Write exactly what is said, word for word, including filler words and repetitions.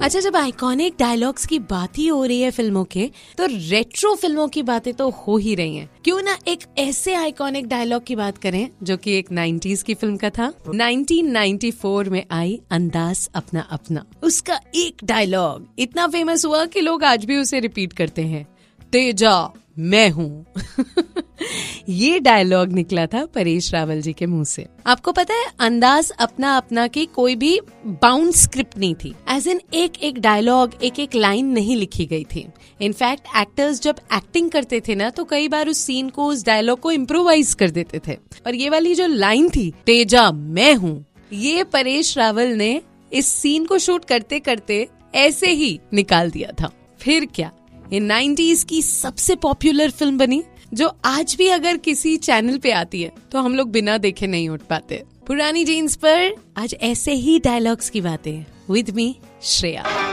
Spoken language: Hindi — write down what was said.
अच्छा, जब आइकॉनिक डायलॉग्स की बात ही हो रही है फिल्मों के, तो रेट्रो फिल्मों की बातें तो हो ही रही हैं। क्यों ना एक ऐसे आइकॉनिक डायलॉग की बात करें जो कि एक नाइंटीज़ की फिल्म का था। नाइनटीन नाइंटी फोर में आई अंदाज अपना अपना। उसका एक डायलॉग इतना फेमस हुआ कि लोग आज भी उसे रिपीट करते हैं, तेजा मैं हूँ। ये डायलॉग निकला था परेश रावल जी के मुंह से। आपको पता है, अंदाज अपना अपना की कोई भी बाउंड स्क्रिप्ट नहीं थी। एज इन एक एक डायलॉग, एक एक लाइन नहीं लिखी गई थी। इनफैक्ट एक्टर्स जब एक्टिंग करते थे ना, तो कई बार उस सीन को, उस डायलॉग को इम्प्रोवाइज कर देते थे। और ये वाली जो लाइन थी, तेजा मैं हूँ, ये परेश रावल ने इस सीन को शूट करते करते ऐसे ही निकाल दिया था। फिर क्या, ये नाइंटीज़ की सबसे पॉपुलर फिल्म बनी, जो आज भी अगर किसी चैनल पे आती है तो हम लोग बिना देखे नहीं उठ पाते। पुरानी जीन्स पर आज ऐसे ही डायलॉग्स की बातें विद मी श्रेया।